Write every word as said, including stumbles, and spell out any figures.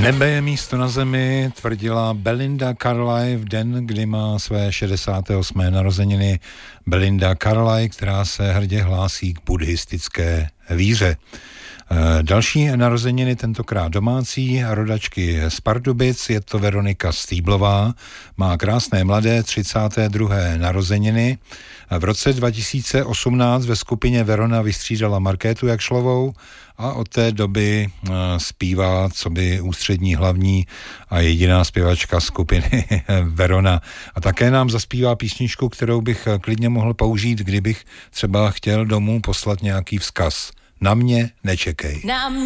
Nebe je místo na zemi, tvrdila Belinda Carlisle v den, kdy má své šedesáté osmé narozeniny. Belinda Carlisle, která se hrdě hlásí k buddhistické víře. Další narozeniny, tentokrát domácí, rodačky z Pardubic, je to Veronika Stýblová, má krásné mladé třicáté druhé narozeniny. V roce dva tisíce osmnáct ve skupině Verona vystřídala Markétu Jakšlovou a od té doby zpívá coby ústřední hlavní a jediná zpěvačka skupiny Verona. A také nám zaspívá písničku, kterou bych klidně mohl použít, kdybych třeba chtěl domů poslat nějaký vzkaz. Na mě nečekej. Na mě